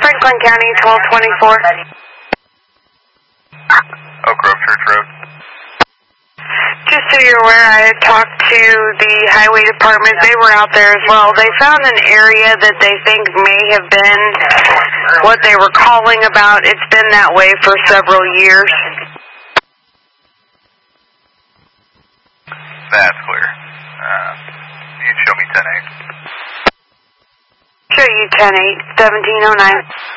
Franklin County, 1224. Oak Grove Church Road. Just so you're aware, I had talked to the highway department. They were out there as well. They found an area that they think may have been what they were calling about. It's been that way for several years. That's clear. You can show me 10-8. Show you 10-8, 1709.